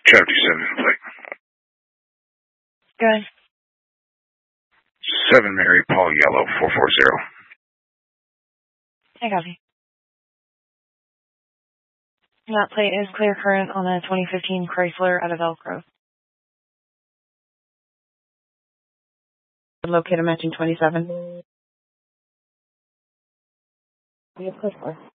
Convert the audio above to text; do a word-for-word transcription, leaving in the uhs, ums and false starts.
Chapter seven plate. Good. seven Mary Paul Yellow four four zero. I got it. That plate is clear current on a twenty fifteen Chrysler out of Elk Grove. Locate a matching twenty-seven. We have Chrysler.